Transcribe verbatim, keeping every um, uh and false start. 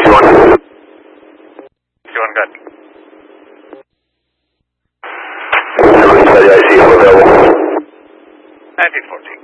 sixty-one. sixty-one, good. Hello, I C available. nineteen forty.